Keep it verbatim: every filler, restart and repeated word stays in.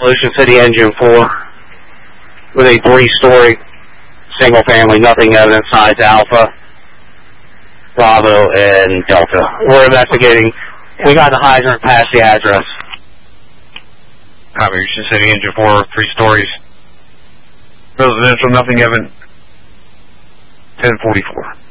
Ocean City Engine four with a three-story single-family, nothing evidence, size Alpha, Bravo, and Delta. We're investigating. We got the hydrant past the address. Copy, Ocean City Engine four, three stories. Residential, nothing evident, ten forty-four.